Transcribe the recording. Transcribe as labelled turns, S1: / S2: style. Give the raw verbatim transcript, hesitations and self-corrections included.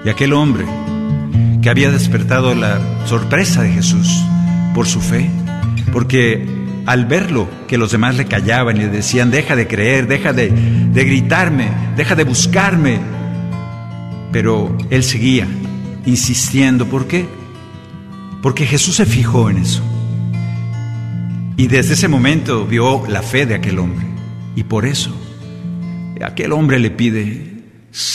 S1: Y aquel hombre que había despertado la sorpresa de Jesús por su fe, porque al verlo, que los demás le callaban y le decían: deja de creer, deja de, de gritarme, deja de buscarme, pero él seguía insistiendo. ¿Por qué? Porque Jesús se fijó en eso, y desde ese momento vio la fe de aquel hombre, y por eso aquel hombre le pide: